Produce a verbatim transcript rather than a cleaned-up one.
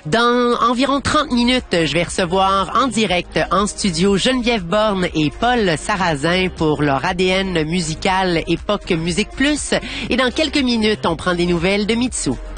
Dans environ trente minutes, je vais recevoir en direct en studio Geneviève Borne et Paul Sarrazin pour leur A D N musical Époque Musique Plus. Et dans quelques minutes, on prend des nouvelles de Mitsou.